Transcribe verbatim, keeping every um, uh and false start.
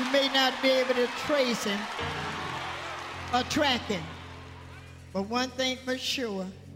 may not be able to trace him or track him. But one thing for sure,